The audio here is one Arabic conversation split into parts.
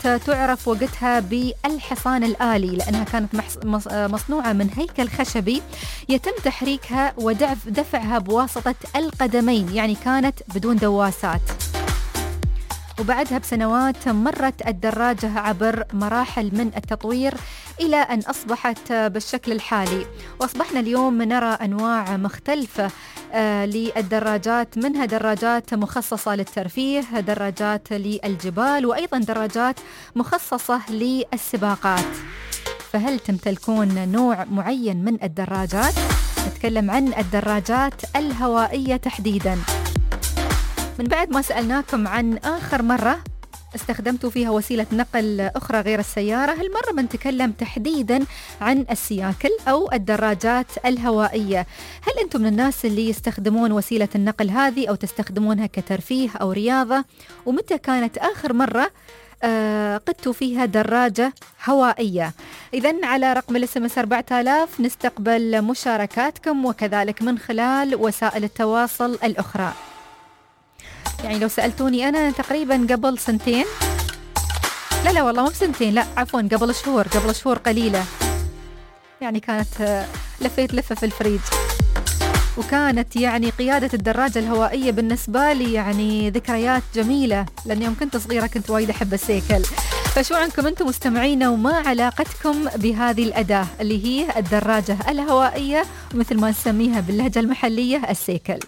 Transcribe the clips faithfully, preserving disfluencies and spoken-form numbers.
تعرف وقتها بالحصان الآلي، لأنها كانت مصنوعة من هيكل خشبي يتم تحريكها ودفعها بواسطة القدمين، يعني كانت بدون دواسات. وبعدها بسنوات مرت الدراجة عبر مراحل من التطوير إلى أن أصبحت بالشكل الحالي، وأصبحنا اليوم نرى أنواع مختلفة للدراجات، منها دراجات مخصصة للترفيه، دراجات للجبال، وأيضا دراجات مخصصة للسباقات. فهل تمتلكون نوع معين من الدراجات؟ نتكلم عن الدراجات الهوائية تحديدا. من بعد ما سألناكم عن آخر مرة استخدمتوا فيها وسيلة نقل أخرى غير السيارة، هالمرة بنتكلم تحديدا عن السياكل أو الدراجات الهوائية. هل أنتم من الناس اللي يستخدمون وسيلة النقل هذه أو تستخدمونها كترفيه أو رياضة؟ ومتى كانت آخر مرة آه قدتوا فيها دراجة هوائية؟ إذن على رقم الاس ام اس أربعة آلاف نستقبل مشاركاتكم، وكذلك من خلال وسائل التواصل الأخرى. يعني لو سألتوني أنا تقريبا قبل سنتين، لا لا والله مو بسنتين، لا عفوا قبل شهور، قبل شهور قليلة، يعني كانت لفيت لفة في الفريج، وكانت يعني قيادة الدراجة الهوائية بالنسبة لي يعني ذكريات جميلة، لأن يوم كنت صغيرة كنت وايد أحب السيكل. فشو عنكم أنتم مستمعين، وما علاقتكم بهذه الأداة اللي هي الدراجة الهوائية، مثل ما نسميها باللهجة المحلية السيكل؟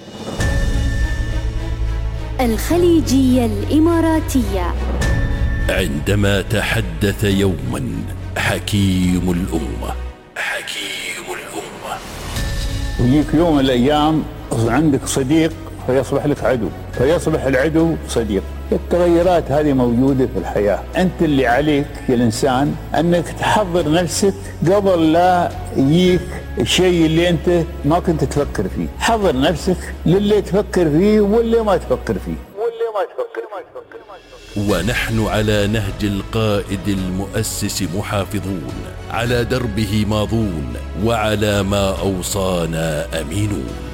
الخليجية الإماراتية. عندما تحدث يوما حكيم الأمة حكيم الأمة ويجيك يوم من الأيام عندك صديق فيصبح لك عدو، فيصبح العدو صديق. التغيرات هذه موجودة في الحياة. أنت اللي عليك يا الإنسان أنك تحضر نفسك قبل لا يجيك الشيء اللي أنت ما كنت تفكر فيه. حضر نفسك للي تفكر فيه واللي ما تفكر فيه واللي ما تفكر فيه. ونحن على نهج القائد المؤسس محافظون، على دربه ماضون، وعلى ما أوصانا أمينون.